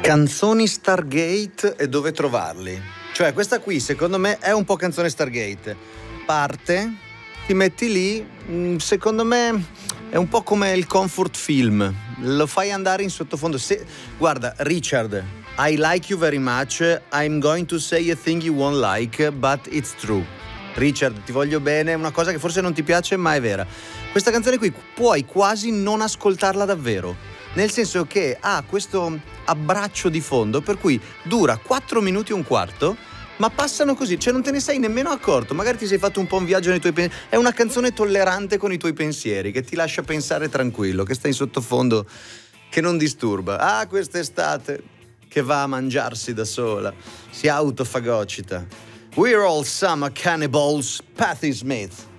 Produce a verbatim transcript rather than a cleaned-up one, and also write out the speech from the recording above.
Canzoni Stargate e dove trovarli? Cioè, questa qui secondo me è un po' canzone Stargate. Parte, ti metti lì, secondo me è un po' come il comfort film. Lo fai andare in sottofondo. Se, guarda, Richard, I like you very much. I'm going to say a thing you won't like, but it's true. Richard, ti voglio bene, è una cosa che forse non ti piace, ma è vera. Questa canzone qui puoi quasi non ascoltarla davvero. Nel senso che ha questo abbraccio di fondo per cui dura quattro minuti e un quarto, ma passano così, cioè non te ne sei nemmeno accorto. Magari ti sei fatto un po' un viaggio nei tuoi pensieri. È una canzone tollerante con i tuoi pensieri, che ti lascia pensare tranquillo, che sta in sottofondo, che non disturba. Ah, quest'estate che va a mangiarsi da sola, si autofagocita. We're all summer cannibals, Patti Smith.